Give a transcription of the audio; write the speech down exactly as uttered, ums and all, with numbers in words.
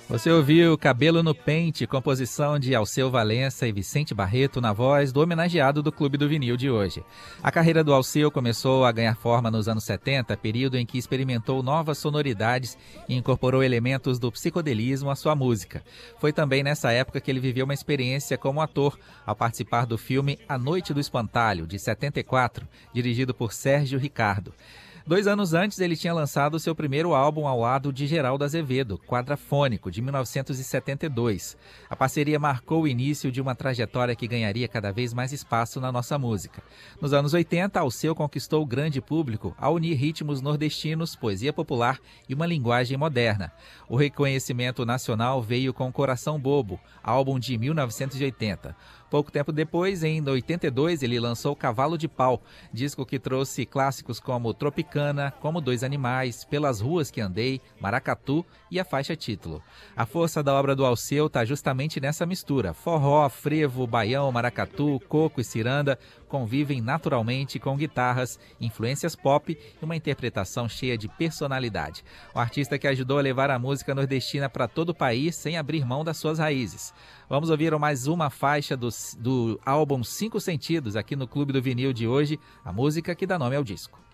Você ouviu Cabelo no Pente, composição de Alceu Valença e Vicente Barreto na voz do homenageado do Clube do Vinil de hoje. A carreira do Alceu começou a ganhar forma nos anos setenta, período em que experimentou novas sonoridades e incorporou elementos do psicodelismo à sua música. Foi também nessa época que ele viveu uma experiência como ator, ao participar do filme A Noite do Espantalho, de setenta e quatro, dirigido por Sérgio Ricardo. Dois anos antes, ele tinha lançado seu primeiro álbum ao lado de Geraldo Azevedo, Quadrafônico, de mil novecentos e setenta e dois. A parceria marcou o início de uma trajetória que ganharia cada vez mais espaço na nossa música. Nos anos oitenta, Alceu conquistou o grande público ao unir ritmos nordestinos, poesia popular e uma linguagem moderna. O reconhecimento nacional veio com Coração Bobo, álbum de mil novecentos e oitenta. Pouco tempo depois, em oitenta e dois, ele lançou Cavalo de Pau, disco que trouxe clássicos como Tropicana, Como Dois Animais, Pelas Ruas que Andei, Maracatu e a faixa título. A força da obra do Alceu está justamente nessa mistura. Forró, frevo, baião, maracatu, coco e ciranda convivem naturalmente com guitarras, influências pop e uma interpretação cheia de personalidade. O artista que ajudou a levar a música nordestina para todo o país sem abrir mão das suas raízes. Vamos ouvir mais uma faixa do, do álbum Cinco Sentidos aqui no Clube do Vinil de hoje, a música que dá nome ao disco.